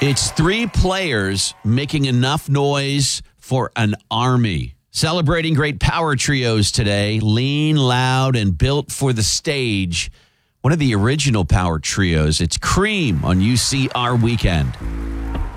It's three players making enough noise for an army. Celebrating great power trios today, lean, loud, and built for the stage. One of the original power trios, it's Cream on UCR Weekend.